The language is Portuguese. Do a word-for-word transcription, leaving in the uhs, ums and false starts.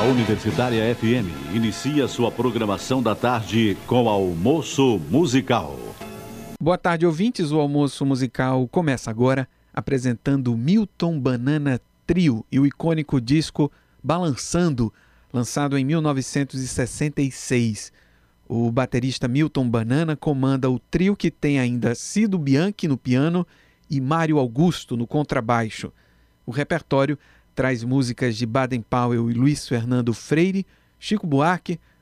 Universitária F M inicia sua programação da tarde com Almoço Musical. Boa tarde, ouvintes. O Almoço Musical começa agora apresentando Milton Banana Trio e o icônico disco Balançando, lançado em mil novecentos e sessenta e seis. O baterista Milton Banana comanda o trio, que tem ainda Cido Bianchi no piano e Mário Augusto no contrabaixo. O repertório traz músicas de Baden Powell e Luiz Fernando Freire, Chico Buarque,